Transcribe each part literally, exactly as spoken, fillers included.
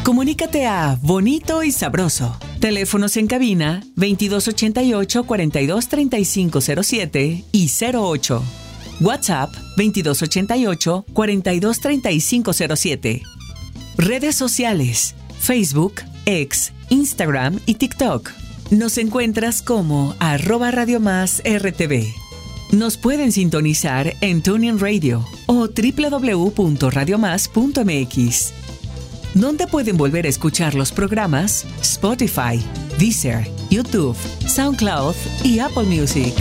Comunícate a Bonito y Sabroso. Teléfonos en cabina veintidós ochenta y ocho, cuarenta y dos, treinta y cinco cero siete y cero ocho. WhatsApp veintidós ochenta y ocho, cuarenta y dos, treinta y cinco cero siete. Redes sociales: Facebook, X, Instagram y TikTok. Nos encuentras como arroba Radio Más R T V. Nos pueden sintonizar en TuneIn Radio o doble u doble u doble u punto radio más punto m x. ¿Dónde pueden volver a escuchar los programas? Spotify, Deezer, YouTube, SoundCloud y Apple Music.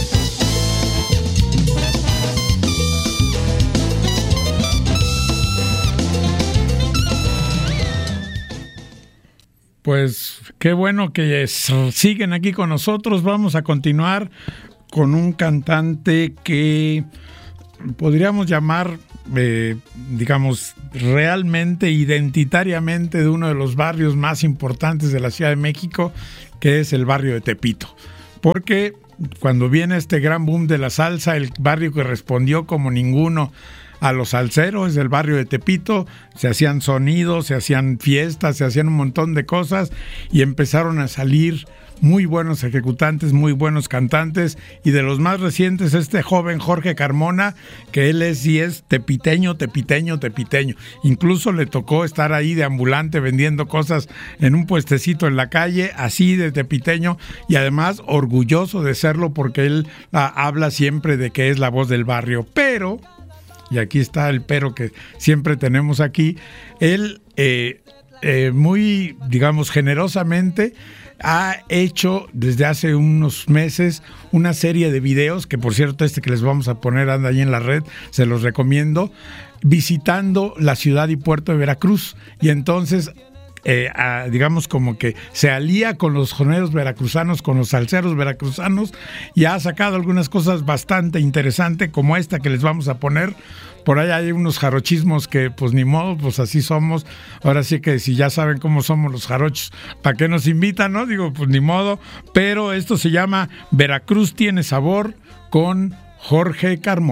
Pues qué bueno que siguen aquí con nosotros. Vamos a continuar con un cantante que podríamos llamar, eh, digamos, realmente, identitariamente de uno de los barrios más importantes de la Ciudad de México, que es el barrio de Tepito. Porque cuando viene este gran boom de la salsa, el barrio que respondió como ninguno a los salseros del barrio de Tepito, se hacían sonidos, se hacían fiestas, se hacían un montón de cosas y empezaron a salir muy buenos ejecutantes, muy buenos cantantes, y de los más recientes este joven Jorge Carmona, que él es y es tepiteño, tepiteño, tepiteño. Incluso le tocó estar ahí de ambulante vendiendo cosas en un puestecito en la calle, así de tepiteño, y además orgulloso de serlo porque él ah, habla siempre de que es la voz del barrio. Pero, y aquí está el pero que siempre tenemos aquí, él eh, eh, muy, digamos, generosamente ha hecho desde hace unos meses una serie de videos, que por cierto este que les vamos a poner anda ahí en la red, se los recomiendo, visitando la ciudad y puerto de Veracruz. Y entonces, eh, a, digamos como que se alía con los joneros veracruzanos, con los salseros veracruzanos, y ha sacado algunas cosas bastante interesantes, como esta que les vamos a poner. Por ahí hay unos jarochismos que pues ni modo, pues así somos. Ahora sí que si ya saben cómo somos los jarochos, ¿para qué nos invitan, no? Digo, pues ni modo. Pero esto se llama Veracruz tiene sabor, con Jorge Carmona.